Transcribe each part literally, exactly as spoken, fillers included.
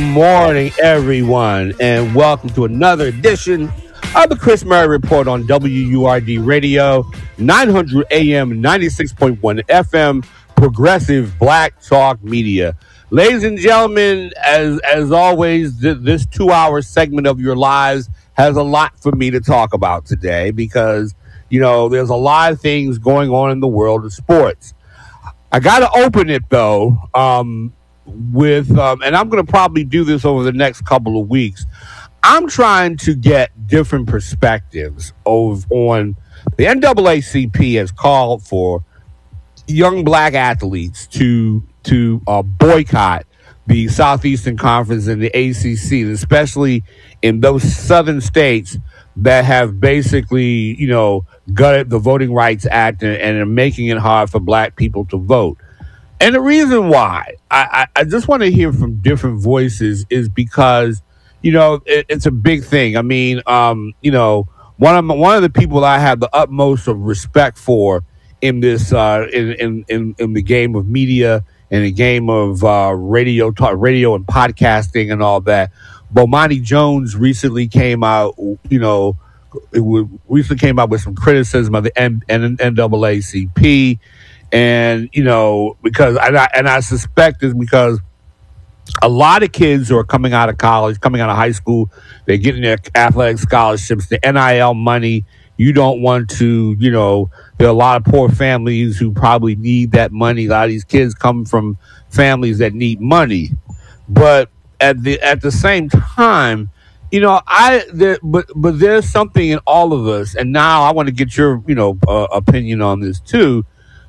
morning, everyone, and welcome to another edition of the Chris Murray Report on W U R D Radio, nine hundred A M, ninety-six point one F M, Progressive Black Talk Media. Ladies and gentlemen, as as always, th- this two-hour segment of your lives has a lot for me to talk about today because, you know, there's a lot of things going on in the world of sports. I got to open it, though, um, with, um, and I'm going to probably do this over the next couple of weeks. I'm trying to get different perspectives of, on the N double A C P has called for young black athletes to to uh, boycott the Southeastern Conference and the A C C, especially in those southern states that have basically, you know, gutted the Voting Rights Act and, and are making it hard for black people to vote. And the reason why I, I, I just want to hear from different voices is because, you know, it, it's a big thing. I mean, um, you know, one of my, one of the people I have the utmost of respect for in this uh, in, in in in the game of media and the game of uh, radio talk, radio and podcasting and all that. Bomani Jones recently came out, you know, it w- recently came out with some criticism of the N- N- N double A C P. And, you know, because, and I, and I suspect it's because a lot of kids who are coming out of college, coming out of high school, they're getting their athletic scholarships, the N I L money. You don't want to, you know, there are a lot of poor families who probably need that money. A lot of these kids come from families that need money. But at the at the same time, you know, I there, but but there's something in all of us, and now I want to get your, you know, uh, opinion on this too.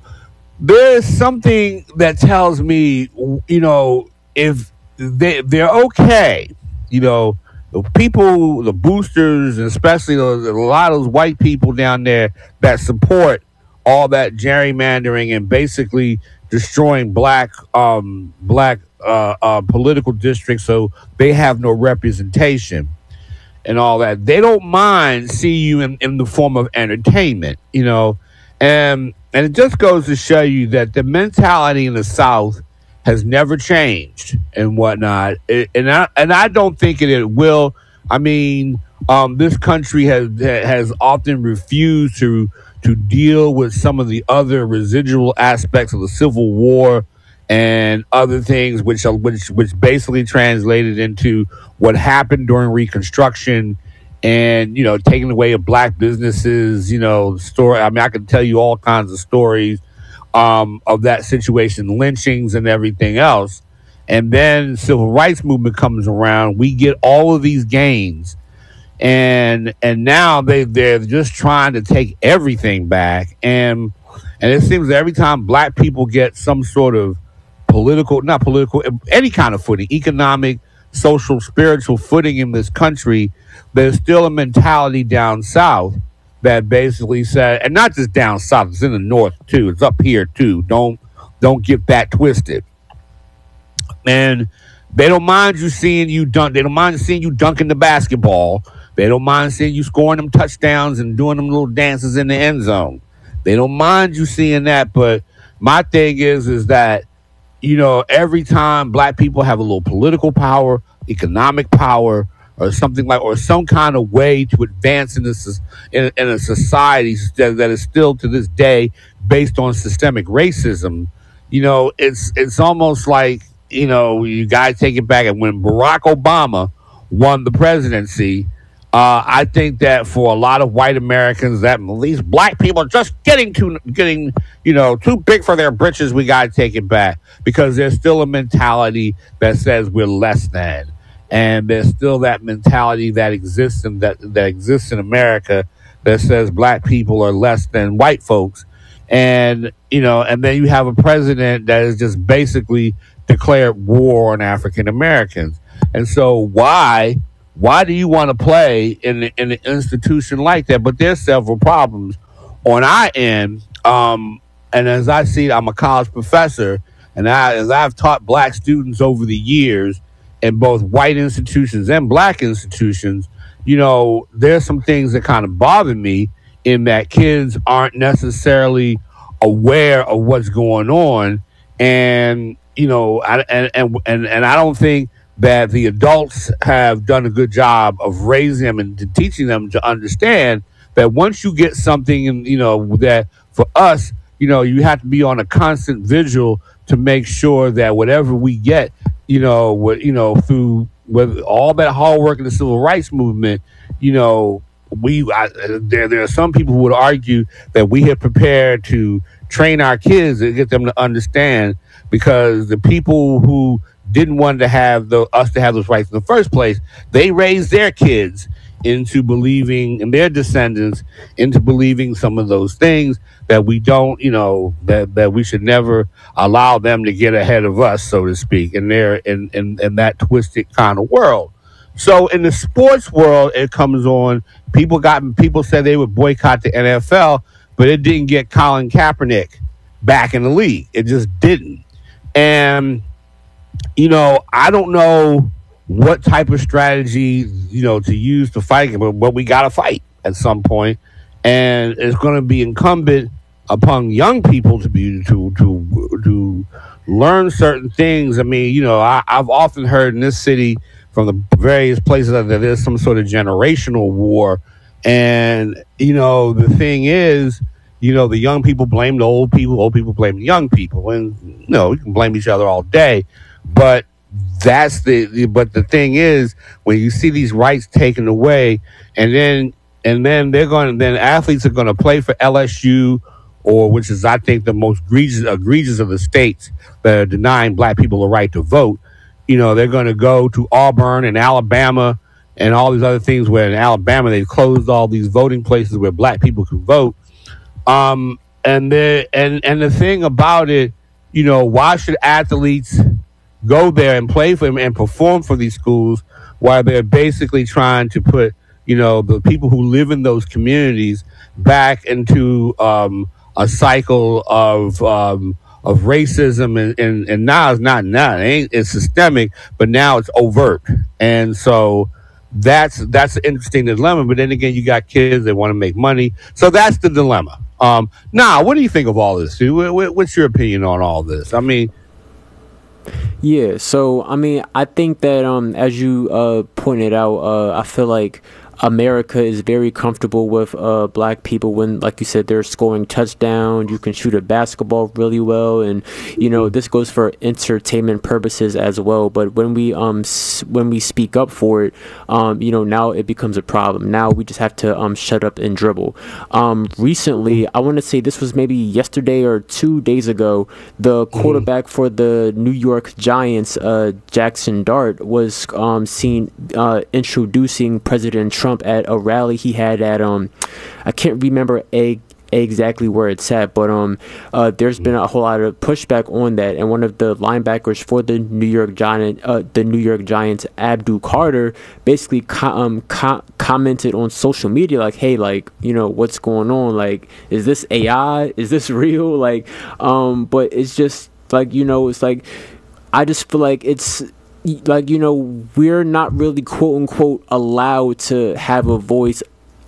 There's something that tells me, you know, if they they're okay, you know, the people, the boosters, and especially those, a lot of those white people down there that support all that gerrymandering and basically destroying black um, black uh, uh, political districts so they have no representation and all that. They don't mind seeing you in, in the form of entertainment, you know, and and it just goes to show you that the mentality in the South has never changed and whatnot. It, and I and I don't think it, it will. I mean, um, this country has has often refused to to deal with some of the other residual aspects of the Civil War and other things, which are, which which basically translated into what happened during Reconstruction. And, you know, taking away of black businesses, you know, story. I mean, I can tell you all kinds of stories um, of that situation, lynchings and everything else. And then civil rights movement comes around. We get all of these gains. And and now they, they're just trying to take everything back. And and it seems that every time black people get some sort of political, not political, any kind of footing, economic, social, spiritual footing in this country, there's still a mentality down south that basically said, and not just down south, it's in the north too, it's up here too. Don't don't get that twisted. And they don't mind you seeing you dunk. They don't mind seeing you dunking the basketball. They don't mind seeing you scoring them touchdowns and doing them little dances in the end zone. They don't mind you seeing that. But my thing is, is that, you know, every time black people have a little political power, economic power, or something like, or some kind of way to advance in this in, in a society that, that is still to this day based on systemic racism, you know, it's it's almost like, you know, you guys take it back, and when Barack Obama won the presidency, uh, I think that for a lot of white Americans, that these black people are just getting too getting, you know, too big for their britches. We got to take it back because there's still a mentality that says we're less than. And there's still that mentality that exists in that that exists in America that says black people are less than white folks. And, you know, and then you have a president that has just basically declared war on African Americans. And so why why do you want to play in in an institution like that? But there's several problems on our end. Um, and as I see it, I'm a college professor, and I, as I've taught black students over the years, in both white institutions and black institutions, you know, there's some things that kind of bother me in that kids aren't necessarily aware of what's going on. And, you know, I, and, and, and, and I don't think that the adults have done a good job of raising them and to teaching them to understand that once you get something, and you know that for us, you know, you have to be on a constant vigil to make sure that whatever we get, you know, what you know through with all that hard work in the civil rights movement, you know, we I, there there are some people who would argue that we have prepared to train our kids and get them to understand, because the people who didn't want to have the us to have those rights in the first place, they raised their kids into believing, and their descendants into believing some of those things that we don't, you know, that, that we should never allow them to get ahead of us, so to speak, in their in, in, in that twisted kind of world. So in the sports world, it comes on. People got people said they would boycott the N F L, but it didn't get Colin Kaepernick back in the league. It just didn't. And you know, I don't know what type of strategy, you know, to use to fight it, but, but we got to fight at some point, and it's going to be incumbent upon young people to be to to to learn certain things. I mean, you know, I, I've often heard in this city from the various places that there's some sort of generational war, and you know, the thing is, you know, the young people blame the old people, old people blame the young people, and you know, we can blame each other all day, but that's the, but the thing is, when you see these rights taken away, and then and then they're going, then athletes are going to play for L S U, or which is I think the most egregious, egregious of the states that are denying black people the right to vote. You know, they're going to go to Auburn and Alabama and all these other things where in Alabama they closed all these voting places where black people could vote. Um, and the and and the thing about it, you know, why should athletes go there and play for them and perform for these schools while they're basically trying to put, you know, the people who live in those communities back into um, a cycle of um, of racism, and, and, and now it's not now it ain't, it's systemic, but now it's overt, and so that's that's an interesting dilemma. But then again, you got kids that want to make money, so that's the dilemma. Um, now, what do you think of all this, Sue? What's your opinion on all this? I mean. Yeah, so I mean, I think that um, as you uh, pointed out, uh, I feel like America is very comfortable with uh, black people when, like you said, they're scoring touchdowns. You can shoot a basketball really well, and you know this goes for entertainment purposes as well. But when we um s- when we speak up for it, um you know now it becomes a problem. Now we just have to um shut up and dribble. Um, recently, I want to say this was maybe yesterday or two days ago, the quarterback for the New York Giants, uh, Jackson Dart, was um seen uh, introducing President Trump at a rally he had at um I can't remember a exactly where it's at, but um uh there's been a whole lot of pushback on that, and one of the linebackers for the New York Giant uh the New York Giants, Abdul Carter, basically co- um co- commented on social media like, hey, like, you know, what's going on, like, is this A I, is this real, like, um but it's just like, you know, it's like I just feel like it's like, you know, we're not really quote unquote allowed to have a voice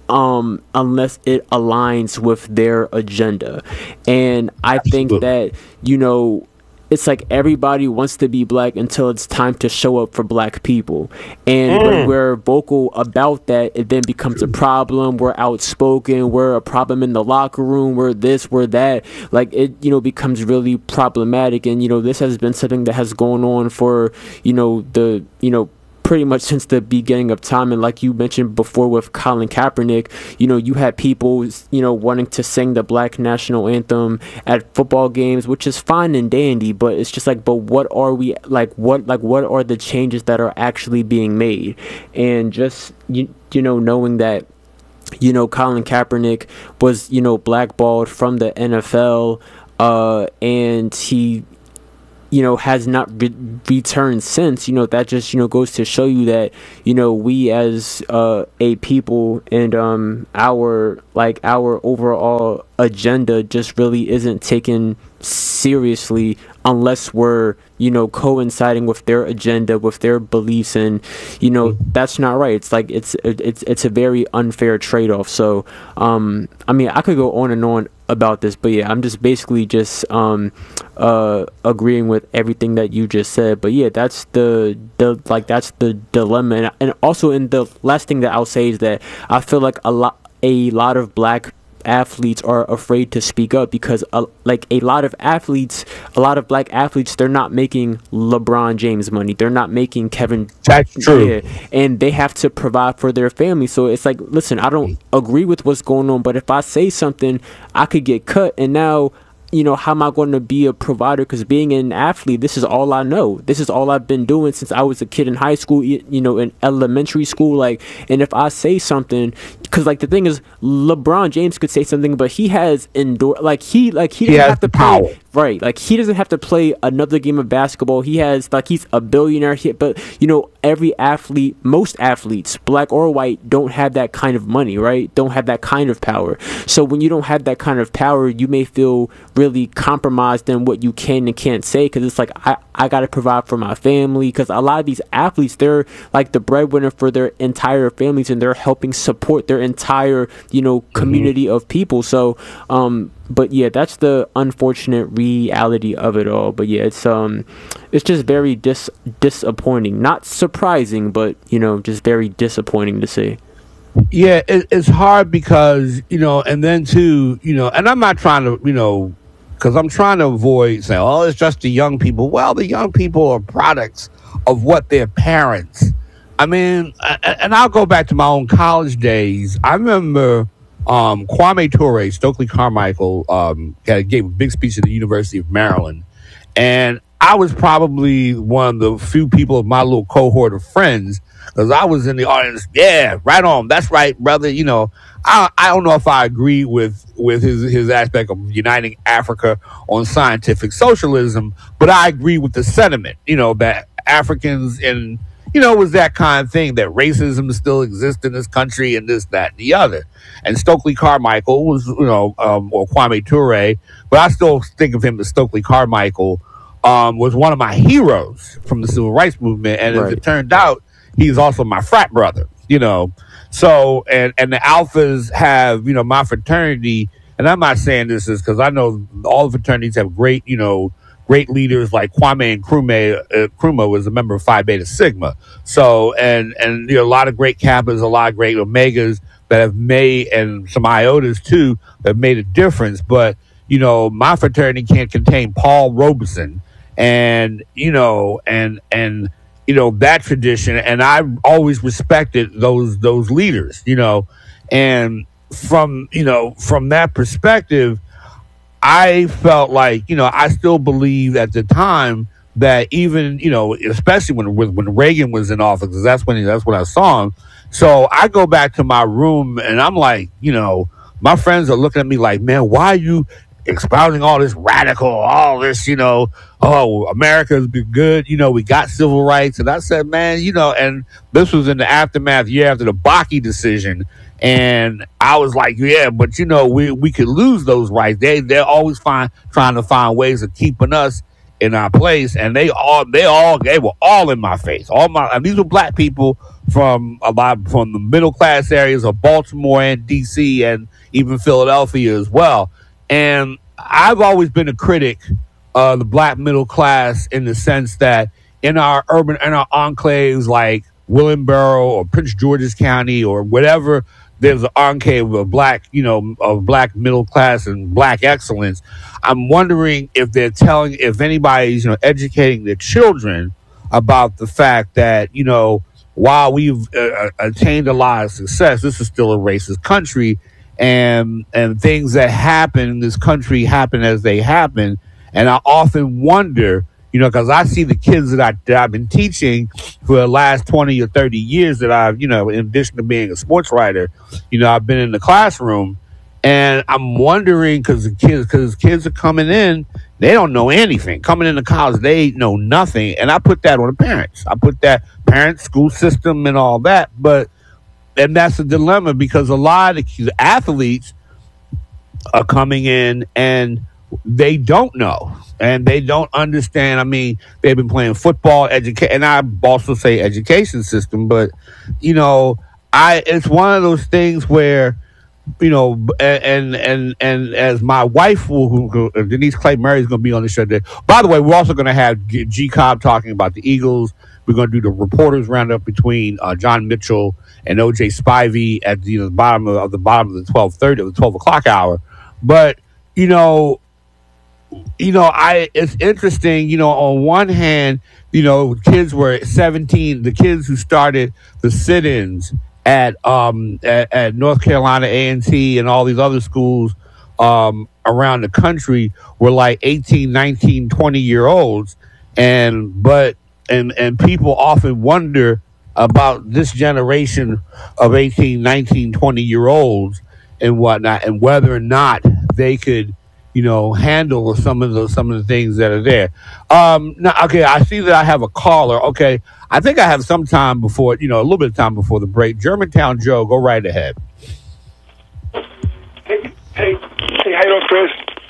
um unless it aligns with their agenda. And I think Absolutely. that, you know, it's like everybody wants to be black until it's time to show up for black people. And mm. when we're vocal about that, it then becomes a problem. We're outspoken. We're a problem in the locker room. We're this, we're that. Like, it, you know, becomes really problematic. And, you know, this has been something that has gone on for, you know, the, you know, pretty much since the beginning of time. And like you mentioned before with Colin Kaepernick, you know, you had people, you know, wanting to sing the black national anthem at football games, which is fine and dandy, but it's just like, but what are we, like, what, like, what are the changes that are actually being made? And just, you, you know, knowing that, you know, Colin Kaepernick was, you know, blackballed from the N F L, uh, and he, you know, has not re- returned since. You know, that just, you know, goes to show you that, you know, we as uh, a people and um, our, like, our overall agenda just really isn't taken seriously unless we're, you know, coinciding with their agenda, with their beliefs, and, you know, that's not right. It's like, it's it's it's a very unfair trade-off. So, um, I mean, I could go on and on about this, but yeah, I'm just basically just um uh agreeing with everything that you just said. But yeah, that's the the like that's the dilemma, and, and also in the last thing that I'll say is that I feel like a lot a lot of black athletes are afraid to speak up because uh, like a lot of athletes a lot of black athletes, they're not making LeBron James money, they're not making Kevin. That's true. Yeah, and they have to provide for their family. So it's like, listen, I don't agree with what's going on, but if I say something, I could get cut, and now, you know, how am I going to be a provider? Because being an athlete, this is all I know. This is all I've been doing since I was a kid in high school, you, you know, in elementary school. Like, and if I say something, because like the thing is, LeBron James could say something, but he has endure, like he, like he doesn't he have to power. play, right? Like he doesn't have to play another game of basketball. He has, like, he's a billionaire. He, but you know, every athlete, most athletes, black or white, don't have that kind of money, right? Don't have that kind of power. So when you don't have that kind of power, you may feel really compromised in what you can and can't say, because it's like, I, I got to provide for my family, because a lot of these athletes, they're like the breadwinner for their entire families, and they're helping support their entire, you know, community mm-hmm. of people. So um but yeah, that's the unfortunate reality of it all. But yeah, it's um it's just very dis disappointing, not surprising, but you know, just very disappointing to see. Yeah, it, it's hard because, you know, and then too, you know, and I'm not trying to, you know, because I'm trying to avoid saying, oh, it's just the young people. Well, the young people are products of what their parents. I mean, and I'll go back to my own college days. I remember um, Kwame Ture, Stokely Carmichael, um, gave a big speech at the University of Maryland. And I was probably one of the few people of my little cohort of friends, because I was in the audience. Yeah, right on. That's right, brother. You know, I I don't know if I agree with with his his aspect of uniting Africa on scientific socialism, but I agree with the sentiment. You know, that Africans and, you know, it was that kind of thing, that racism still exists in this country and this, that, and the other. And Stokely Carmichael was, you know, um, or Kwame Ture, but I still think of him as Stokely Carmichael, um, was one of my heroes from the civil rights movement. And right. as it turned out, he's also my frat brother, you know. So, and, and the Alphas have, you know, my fraternity, and I'm not saying this is because I know all the fraternities have great, you know, great leaders like Kwame Nkrumah. Uh, Nkrumah was a member of Phi Beta Sigma. So, and, and, you know, a lot of great Kappas, a lot of great Omegas that have made, and some Iotas too, that have made a difference. But, you know, my fraternity can't contain Paul Robeson, and, you know, and, and, you know, that tradition. And I always respected those, those leaders, you know, and from, you know, from that perspective, I felt like, you know, I still believe at the time that even, you know, especially when, when Reagan was in office, because that's when, that's when I saw him. So I go back to my room and I'm like, you know, my friends are looking at me like, man, why are you expounding all this radical, all this, you know, oh, America's been good, you know, we got civil rights. And I said, man, you know, and this was in the aftermath, year after the Bakke decision. And I was like, yeah, but, you know, we, we could lose those rights. They, they're always find, trying to find ways of keeping us in our place. And they all, they all, they were all in my face. All my, and these were black people from a lot, from the middle class areas of Baltimore and D C and even Philadelphia as well. And I've always been a critic of the black middle class in the sense that in our urban, in our enclaves like Williamboro or Prince George's County or whatever, there's an enclave of black, you know, of black middle class and black excellence. I'm wondering if they're telling, if anybody's, you know, educating their children about the fact that, you know, while we've uh, attained a lot of success, this is still a racist country, and and things that happen in this country happen as they happen. And I often wonder, you know, because I see the kids that, I, that I've been teaching for the last twenty or thirty years that I've, you know, in addition to being a sports writer, you know, I've been in the classroom, and I'm wondering, because the kids, because kids are coming in, they don't know anything. Coming into college, they know nothing. And I put that on the parents. I put that parents, school system, and all that. But, and that's a dilemma, because a lot of the athletes are coming in and they don't know, and they don't understand. I mean, they've been playing football, educate, and I also say education system, but, you know, I, it's one of those things where you know, and and and as my wife, who, who Denise Clay Murray, is going to be on the show today. By the way, we're also going to have G, G Cobb talking about the Eagles. We're going to do the reporters roundup between uh, John Mitchell and O J Spivey at the, you know, the bottom of, of the bottom of the twelve thirty, of the twelve o'clock hour. But you know, you know, I it's interesting. You know, on one hand, you know, kids were seventeen. The kids who started the sit-ins at um at, at North Carolina A and T and all these other schools um around the country were like eighteen, nineteen, twenty year olds, and but and and people often wonder about this generation of eighteen, nineteen, twenty year olds and whatnot, and whether or not they could, you know, handle some of the some of the things that are there. Um, now, okay, I see that I have a caller. Okay, I think I have some time before, you know, a little bit of time before the break. Germantown Joe, go right ahead. Hey, hey, hey, how you doing, Chris?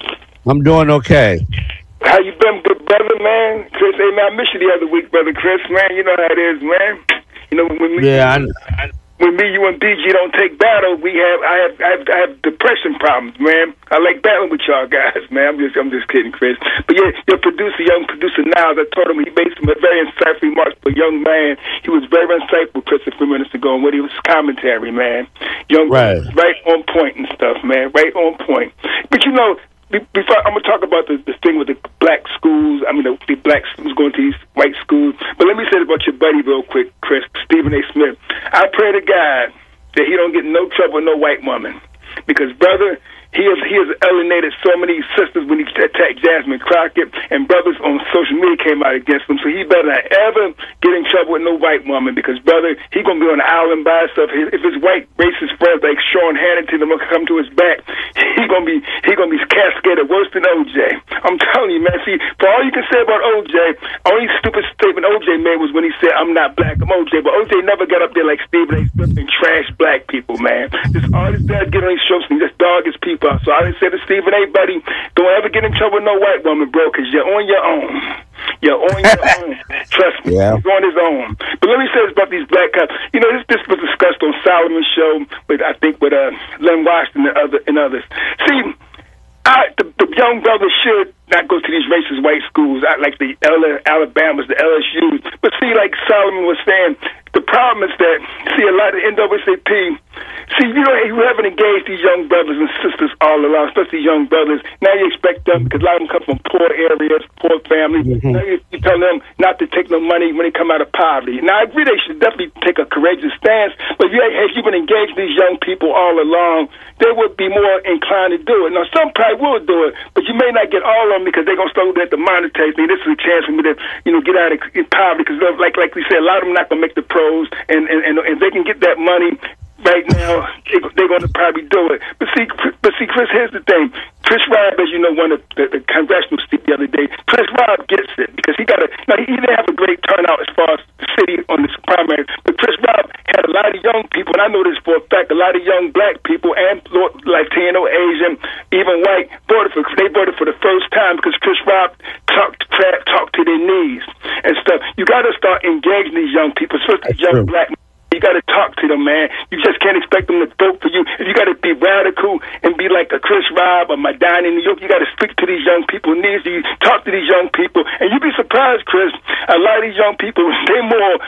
I'm doing okay. How you been, good brother, man? Chris, hey, man, I missed you the other week, brother Chris, man. You know how it is, man. You know, when me, yeah, I, I, when me, you, and B G don't take battle, we have, I have, I have, I have depression problems, man. I like battling with y'all guys, man. I'm just, I'm just kidding, Chris. But yeah, your producer, young producer Niles, I told him he made some very insightful remarks for a young man. He was very insightful, Chris, a few minutes ago, and what he was commentary, man. Young, right, right on point and stuff, man. Right on point. But you know. Before I'm gonna talk about the, the thing with the black schools, I mean the, the black students going to these white schools. But let me say about your buddy real quick, Chris, Stephen A. Smith. I pray to God that he don't get in no trouble with no white woman, because brother, he has he has alienated so many sisters when he attacked Jasmine Crockett, and brothers on social media came out against him. So he better not ever get in trouble with no white woman, because brother, he gonna be on the island by himself. If his white racist friends like Sean Hannity them gonna come to his back, he gonna be he gonna be cascaded worse than O J. I'm telling you, man. See, for all you can say about O J, only stupid statement O J made was when he said, "I'm not black, I'm O J." But O J never got up there like Stephen A. Smith and trash black people, man. This all this guys get on these shows and just dog his people. So I didn't say to Stephen A. buddy, don't ever get in trouble with no white woman, bro, because you're on your own. You're on your own. Trust me, yeah. He's on his own. But let me say this about these black cops. You know, this this was discussed on Solomon's show, with I think with uh, Len Washington and other and others. See, I, the, the young brothers should not go to these racist white schools, I, like the Alabamas, the L S Us. But see, like Solomon was saying, the problem is that, see, a lot of N double A C P, see, you know, you haven't engaged these young brothers and sisters all along, especially young brothers. Now you expect them, because a lot of them come from poor areas, poor families. Mm-hmm. Now you, you tell them not to take no money when they come out of poverty. Now, I agree they should definitely take a courageous stance, but if you, if you've been engaging these young people all along, they would be more inclined to do it. Now, some probably will do it, but you may not get all of them, because they're going to start with the monetary thing. This is a chance for me to, you know, get out of poverty, because like like we said, a lot of them not going to make the pros, and, and, and if they can get that money right now, they're going to probably do it. But see, but see, Chris, here's the thing. Chris Rob, as you know, won the, the, the congressional seat the other day. Chris Rob gets it, because he got a. Now he didn't have a great turnout as far as the city on this primary, but Chris Rob had a lot of young people, and I know this for a fact. A lot of young black people and Latino, Asian, even white voted for. They voted for the first time because Chris Rob talked talked to their knees and stuff. You got to start engaging these young people, especially young black. You got to talk to them, man. You just can't expect them to vote for you. If you got to be radical and be like a Chris Rob or Madonna in New York, you got to speak to these young people. Needs you talk to these young people, and you'd be surprised, Chris. A lot of these young people, they're more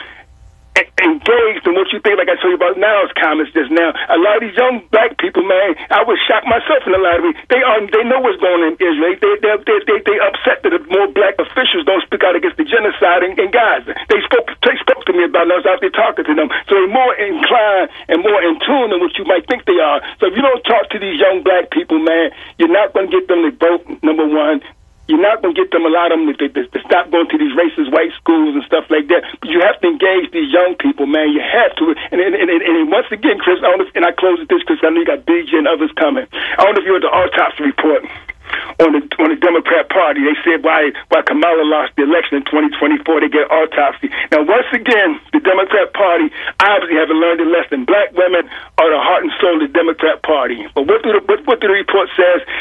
engaged in what you think, like I told you about Niles' comments just now. A lot of these young black people, man, I was shocked myself in a lot of it. They are, they know what's going on in Israel. They they they they, they upset that more black officials don't speak out against the genocide in, in Gaza. They spoke they spoke to me about it. I was out there talking to them. So they're more inclined and more in tune than what you might think they are. So if you don't talk to these young black people, man, you're not going to get them to vote, number one. You're not going to get them, a lot of them, to, to, to stop going to these racist white schools and stuff like that. But you have to engage these young people, man. You have to. And, and, and, and once again, Chris, I don't know if, and I close with this, Chris, I know you got B J and others coming. I don't know if you heard the autopsy report on the on the Democrat Party. They said why why Kamala lost the election in twenty twenty-four, they get autopsy. Now, once again, the Democrat Party obviously haven't learned a lesson. Black women are the heart and soul of the Democrat Party. But what do the what, what do the report says?